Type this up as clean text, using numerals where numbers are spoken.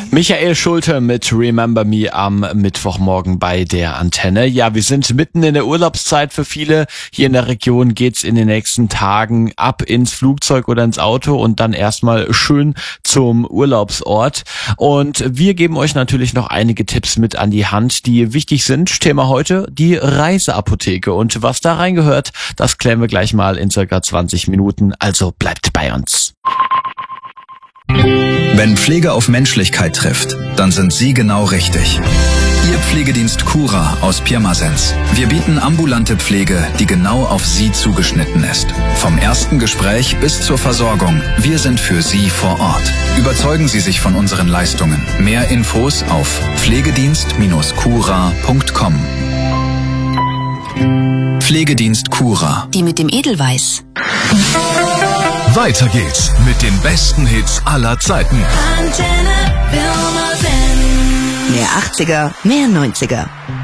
Michael Schulte mit Remember Me am Mittwochmorgen bei der Antenne. Ja, wir sind mitten in der Urlaubszeit für viele. Hier in der Region geht's in den nächsten Tagen ab ins Flugzeug oder ins Auto und dann erstmal schön zum Urlaubsort. Und wir geben euch natürlich noch einige Tipps mit an die Hand, die wichtig sind. Thema heute, die Reiseapotheke. Und was da reingehört, das klären wir gleich mal in circa 20 Minuten. Also bleibt bei uns. Wenn Pflege auf Menschlichkeit trifft, dann sind Sie genau richtig. Ihr Pflegedienst Cura aus Pirmasens. Wir bieten ambulante Pflege, die genau auf Sie zugeschnitten ist. Vom ersten Gespräch bis zur Versorgung. Wir sind für Sie vor Ort. Überzeugen Sie sich von unseren Leistungen. Mehr Infos auf pflegedienst-cura.com. Pflegedienst Cura. Die mit dem Edelweiß. Weiter geht's mit den besten Hits aller Zeiten. Mehr 80er, mehr 90er.